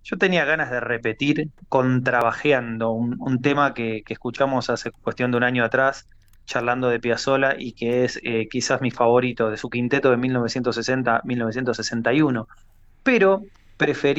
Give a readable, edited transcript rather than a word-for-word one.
Yo tenía ganas de repetir Contrabajeando, un tema que escuchamos hace cuestión de un año atrás, charlando de Piazzolla, y que es quizás mi favorito de su quinteto de 1960-1961. Pero preferí